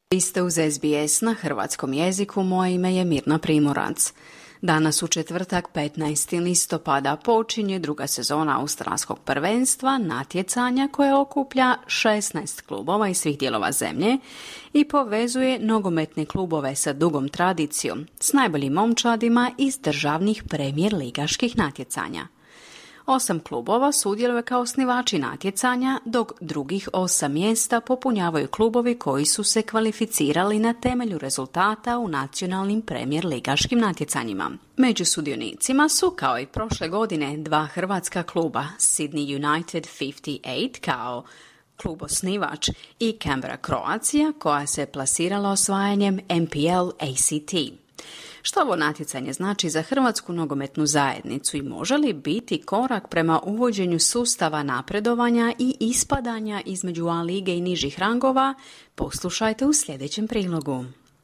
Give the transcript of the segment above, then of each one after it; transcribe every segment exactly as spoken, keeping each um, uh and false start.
Vi ste uz S B S na hrvatskom jeziku, moje ime je Mirna Primorac. Danas u četvrtak petnaesti listopada počinje druga sezona australskog prvenstva, natjecanja koje okuplja šesnaest klubova iz svih dijelova zemlje i povezuje nogometne klubove sa dugom tradicijom s najboljim momčadima iz državnih premijer ligaških natjecanja. Osam klubova sudjeluje kao osnivači natjecanja, dok drugih osam mjesta popunjavaju klubovi koji su se kvalificirali na temelju rezultata u nacionalnim premijer ligaškim natjecanjima. Među sudionicima su, kao i prošle godine, dva hrvatska kluba, Sydney United pedeset osam kao klub osnivač i Canberra Croatia, koja se plasirala osvajanjem N P L A C T. Što ovo natjecanje znači za hrvatsku nogometnu zajednicu i može li biti korak prema uvođenju sustava napredovanja i ispadanja između A lige i nižih rangova, poslušajte u sljedećem prilogu.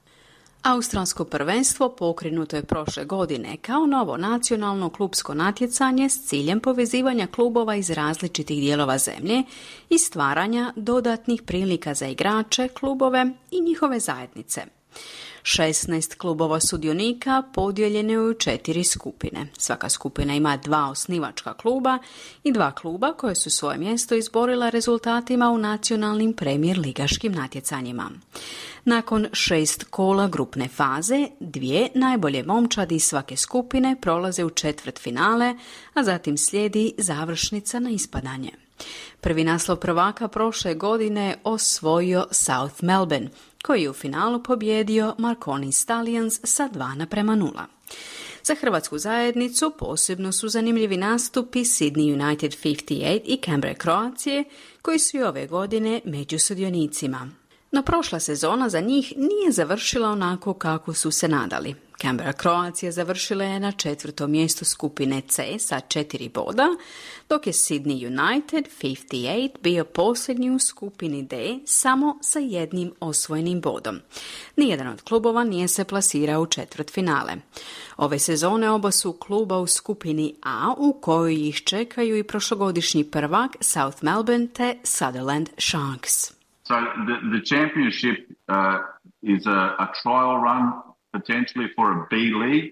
Australsko prvenstvo pokrenuto je prošle godine kao novo nacionalno klupsko natjecanje s ciljem povezivanja klubova iz različitih dijelova zemlje i stvaranja dodatnih prilika za igrače, klubove i njihove zajednice. šesnaest klubova sudionika podijeljeno je u četiri skupine. Svaka skupina ima dva osnivačka kluba i dva kluba koje su svoje mjesto izborila rezultatima u nacionalnim premijer ligaškim natjecanjima. Nakon šest kola grupne faze, dvije najbolje momčadi iz svake skupine prolaze u četvrtfinale, a zatim slijedi završnica na ispadanje. Prvi naslov prvaka prošle godine osvojio South Melbourne, koji je u finalu pobjedio Marconi Stallions sa dva naprema nula. Za hrvatsku zajednicu posebno su zanimljivi nastupi Sydney United pedeset osam i Canberra Croatia, koji su i ove godine među sudionicima. No prošla sezona za njih nije završila onako kako su se nadali. Canberra Croatia završila je na četvrtom mjestu skupine C sa četiri boda, dok je Sydney United pedeset osam bio posljednji u skupini D samo sa jednim osvojenim bodom. Nijedan od klubova nije se plasirao u četvrtfinale. Ove sezone oba su kluba u skupini A, u kojoj ih čekaju i prošlogodišnji prvak South Melbourne te Sutherland Sharks. So the, the championship uh, is a, a trial run potentially for a B league,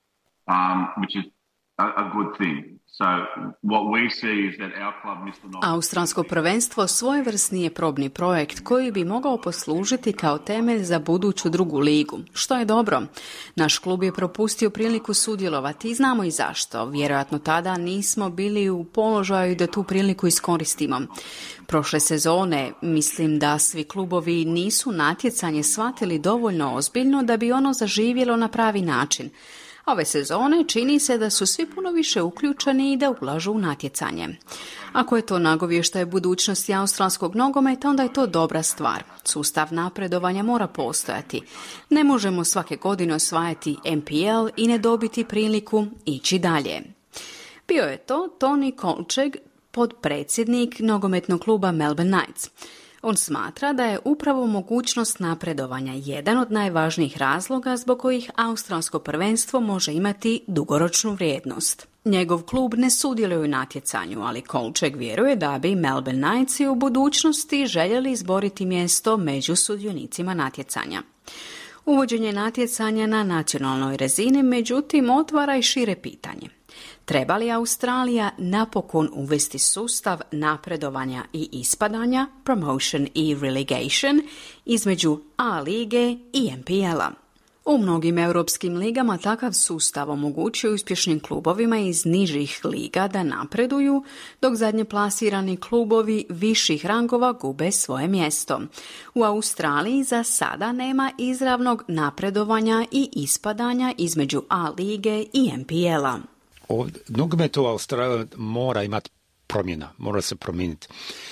um, which is a, a good thing. So what we see is that our club missed the opportunity. Australsko prvenstvo svojevrsni je probni projekt koji bi mogao poslužiti kao temelj za buduću drugu ligu, što je dobro. Naš klub je propustio priliku sudjelovati i znamo i zašto. Vjerojatno tada nismo bili u položaju da tu priliku iskoristimo. Prošle sezone mislim da svi klubovi nisu natjecanje shvatili dovoljno ozbiljno da bi ono zaživjelo na pravi način. Ove sezone čini se da su svi puno više uključeni i da ulažu u natjecanje. Ako je to nagovještaj budućnosti australskog nogometa, onda je to dobra stvar. Sustav napredovanja mora postojati. Ne možemo svake godine osvajati N P L i ne dobiti priliku ići dalje. Bio je to Tony Kolčeg, potpredsjednik nogometnog kluba Melbourne Knights. On smatra da je upravo mogućnost napredovanja jedan od najvažnijih razloga zbog kojih australsko prvenstvo može imati dugoročnu vrijednost. Njegov klub ne sudjeluje u natjecanju, ali Kolčeg vjeruje da bi Melbourne Knights u budućnosti željeli izboriti mjesto među sudionicima natjecanja. Uvođenje natjecanja na nacionalnoj razini, međutim, otvara i šire pitanje. Treba li Australija napokon uvesti sustav napredovanja i ispadanja, promotion i relegation, između A lige i N P L-a? U mnogim europskim ligama takav sustav omogućuje uspješnim klubovima iz nižih liga da napreduju, dok zadnje plasirani klubovi viših rangova gube svoje mjesto. U Australiji za sada nema izravnog napredovanja i ispadanja između A lige i N P L-a. Nogomet u Australiji mora imati promjena, mora se promijeniti.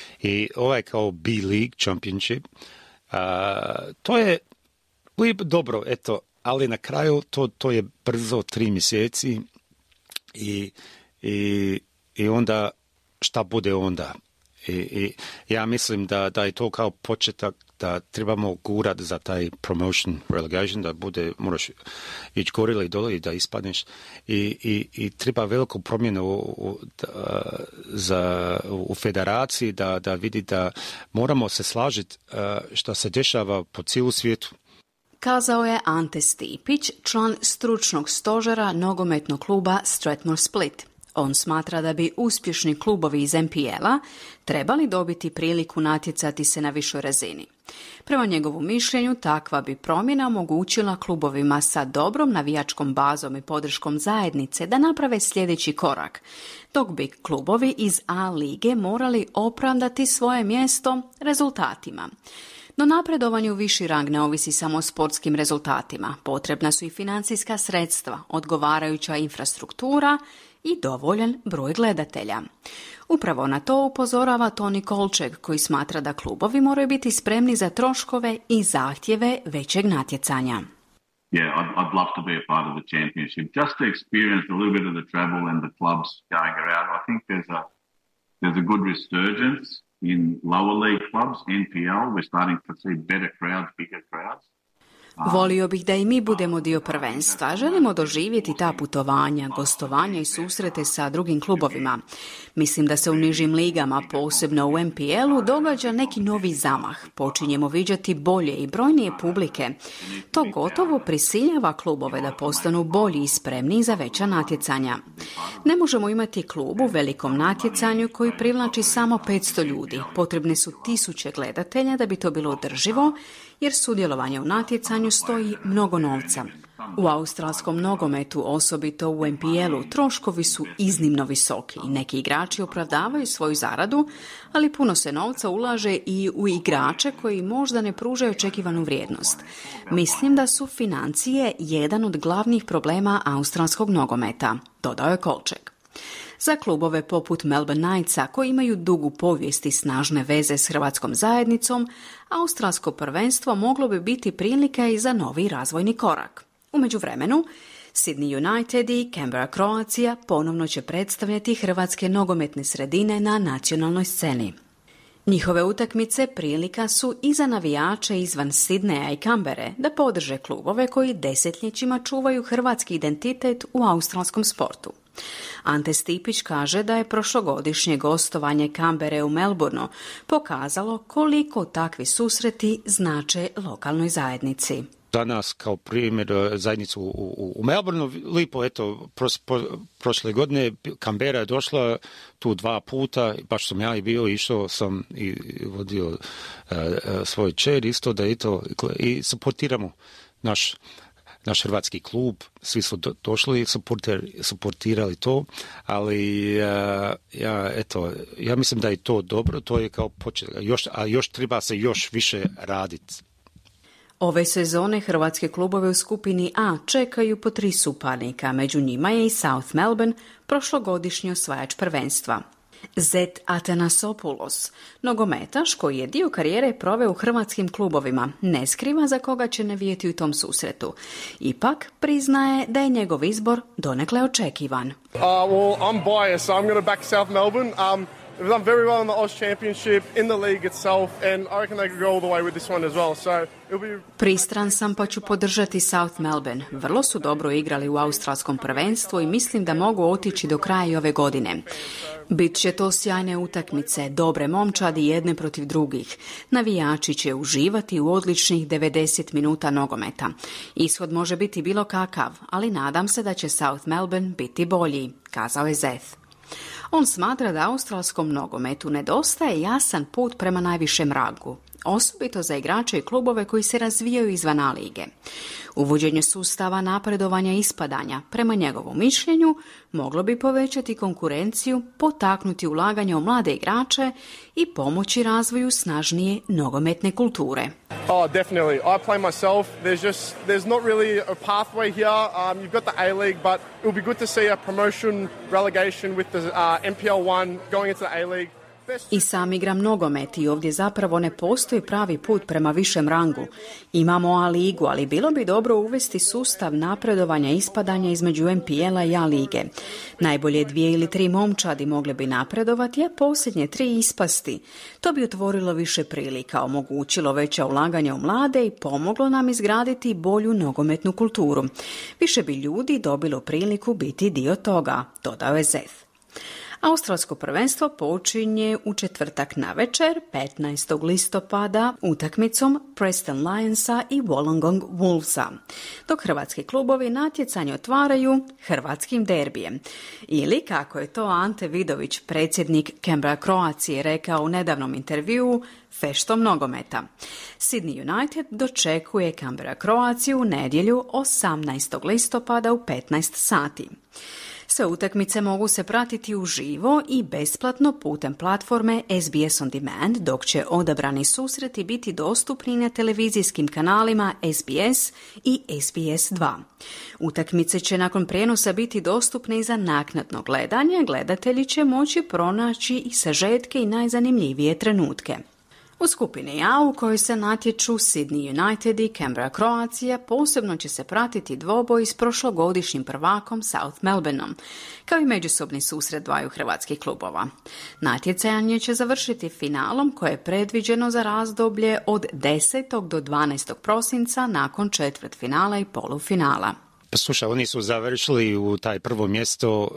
I ovaj kao B League Championship, uh, to je dobro, eto, ali na kraju to, to je brzo, tri mjeseci i, i, i onda šta bude onda. I, i ja mislim da, da je to kao početak da trebamo gurat za taj promotion relegation, da bude, moraš ići gore ili dole i da ispadneš i, i, i treba veliku promjenu u, u, da, za, u federaciji da, da vidi da moramo se slažiti uh, što se dešava po cijelu svijetu. Kazao je Ante Stipić, član stručnog stožera nogometnog kluba Strathmore Split. On smatra da bi uspješni klubovi iz N P L-a trebali dobiti priliku natjecati se na višoj razini. Prema njegovom mišljenju, takva bi promjena omogućila klubovima sa dobrom navijačkom bazom i podrškom zajednice da naprave sljedeći korak, dok bi klubovi iz A lige morali opravdati svoje mjesto rezultatima. No napredovanje u viši rang ne ovisi samo o sportskim rezultatima. Potrebna su i financijska sredstva, odgovarajuća infrastruktura i dovoljan broj gledatelja. Upravo na to upozorava Toni Kolček, koji smatra da klubovi moraju biti spremni za troškove i zahtjeve većeg natjecanja. Yeah, I'd, I'd love to be a part of the championship, just to experience a little bit of the travel and the clubs going around. I think there's a there's a good resurgence in lower league clubs, N P L. We're starting to see better crowds, bigger crowds. Volio bih da i mi budemo dio prvenstva. Želimo doživjeti ta putovanja, gostovanja i susrete sa drugim klubovima. Mislim da se u nižim ligama, posebno u N P L-u, događa neki novi zamah. Počinjemo viđati bolje i brojnije publike. To gotovo prisiljava klubove da postanu bolji i spremni za veća natjecanja. Ne možemo imati klub u velikom natjecanju koji privlači samo petsto ljudi. Potrebne su tisuće gledatelja da bi to bilo održivo, jer sudjelovanje u natjecanju stoji mnogo novca. U australskom nogometu, osobito u N P L-u, troškovi su iznimno visoki i neki igrači opravdavaju svoju zaradu, ali puno se novca ulaže i u igrače koji možda ne pružaju očekivanu vrijednost. Mislim da su financije jedan od glavnih problema australskog nogometa, dodao je Kolček. Za klubove poput Melbourne Knightsa, koji imaju dugu povijest i snažne veze s hrvatskom zajednicom, australsko prvenstvo moglo bi biti prilika i za novi razvojni korak. U međuvremenu, Sydney United i Canberra Croatia ponovno će predstavljati hrvatske nogometne sredine na nacionalnoj sceni. Njihove utakmice prilika su i za navijače izvan Sidneja i Canberre da podrže klubove koji desetljećima čuvaju hrvatski identitet u australskom sportu. Ante Stipić kaže da je prošlogodišnje gostovanje Canberre u Melbourneu pokazalo koliko takvi susreti znače lokalnoj zajednici. Za nas kao primjer zajednicu u, u, u Melbourneu, lipo, eto, pros, pro, prošle godine Canberra je došla tu dva puta, baš sam ja i bio, išao sam i vodio uh, uh, svoj čer isto da i to, i suportiramo naš naš hrvatski klub, svi su do, došli i suportir, suportirali to, ali uh, ja, eto, ja mislim da je to dobro, to je kao početak, još, a još treba se još više raditi. Ove sezone hrvatske klubove u skupini A čekaju po tri suparnika, među njima je i South Melbourne, prošlogodišnji osvajač prvenstva. Zet Atanasopoulos, nogometaš koji je dio karijere proveo u hrvatskim klubovima, ne skriva za koga će navijeti u tom susretu. Ipak priznaje da je njegov izbor donekle očekivan. Uh, well, I'm biased, so I'm going to back South Melbourne. Um, They've done very well in the Oz Championship, in the league itself, and I reckon they could go all the way with this one as well. So it'll be... Pristran sam pa ću podržati South Melbourne. Vrlo su dobro igrali u australskom prvenstvu i mislim da mogu otići do kraja ove godine. Bit će to sjajne utakmice, dobre momčadi jedne protiv drugih. Navijači će uživati u odličnih devedeset minuta nogometa. Ishod može biti bilo kakav, ali nadam se da će South Melbourne biti bolji, kazao je Zeth. On smatra da australskom nogometu nedostaje jasan put prema najvišem rangu, osobito za igrače i klubove koji se razvijaju izvan A lige. Uvođenje sustava napredovanja i ispadanja, prema njegovom mišljenju, moglo bi povećati konkurenciju, potaknuti ulaganje u mlade igrače i pomoći razvoju snažnije nogometne kulture. Oh, definitely. I play myself. There's just there's not really a pathway here. Um, you've got the A League, but it would be good to see a promotion relegation with the uh, N P L one going into the A League. I sam igram nogomet i ovdje zapravo ne postoji pravi put prema višem rangu. Imamo A ligu, ali bilo bi dobro uvesti sustav napredovanja i ispadanja između N P L-a i A lige. Najbolje dvije ili tri momčadi mogle bi napredovati, a posljednje tri ispasti. To bi otvorilo više prilika, omogućilo veća ulaganja u mlade i pomoglo nam izgraditi bolju nogometnu kulturu. Više bi ljudi dobilo priliku biti dio toga, dodao je Zeth. Australsko prvenstvo počinje u četvrtak navečer, petnaestog listopada, utakmicom Preston Lionsa i Wollongong Wolvesa, dok hrvatski klubovi natjecanje otvaraju hrvatskim derbijem. Ili, kako je to Ante Vidović, predsjednik Canberra Croacije, rekao u nedavnom intervjuu, feštom nogometa. Sydney United dočekuje Canberra Croaciju u nedjelju osamnaestog listopada u petnaest sati. Sve utakmice mogu se pratiti uživo i besplatno putem platforme S B S On Demand, dok će odabrani susreti biti dostupni na televizijskim kanalima S B S i S B S dva. Utakmice će nakon prijenosa biti dostupne i za naknadno gledanje. Gledatelji će moći pronaći i sažetke i najzanimljivije trenutke. U skupini A, u kojoj se natječu Sydney United i Canberra Croacija, posebno će se pratiti dvoboj s prošlogodišnjim prvakom South Melbourneom, kao i međusobni susret dvaju hrvatskih klubova. Natjecanje će završiti finalom koje je predviđeno za razdoblje od desetog do dvanaestog prosinca nakon četvrtfinala i polufinala. Slušaj, oni su završili u taj prvo mjesto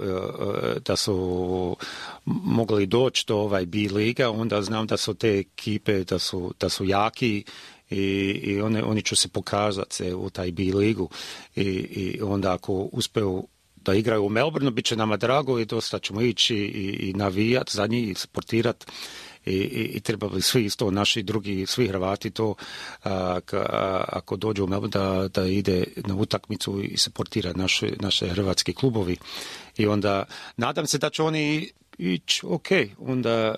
da su mogli doći do ovaj B liga, onda znam da su te ekipe da su, da su jaki i, i one, oni će se pokazati u taj B ligu i, i onda ako uspiju da igraju u Melbourneu, bit će nama drago i dosta ćemo ići i, i navijati za njih i sportirati. I, i, i trebali svi isto, naši drugi, svi Hrvati to, a, a, ako dođu u Melbourne, da, da ide na utakmicu i supportira naše, naše hrvatski klubovi. I onda nadam se da će oni ići ok, onda,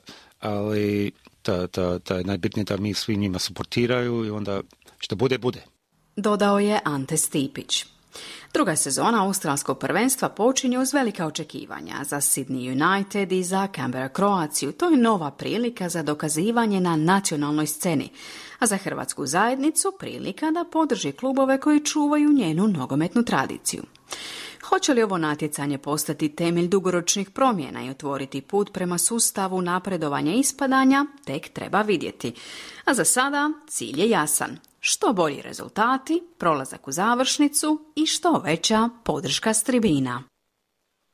ali da, da, da je najbitnije da mi svi njima supportiraju i onda što bude, bude. Dodao je Ante Stipić. Druga sezona australskog prvenstva počinje uz velika očekivanja za Sydney United i za Canberra Croaciju. To je nova prilika za dokazivanje na nacionalnoj sceni, a za hrvatsku zajednicu prilika da podrži klubove koji čuvaju njenu nogometnu tradiciju. Hoće li ovo natjecanje postati temelj dugoročnih promjena i otvoriti put prema sustavu napredovanja i ispadanja, tek treba vidjeti. A za sada cilj je jasan. Što bolji rezultati, prolazak u završnicu i što veća podrška s tribina.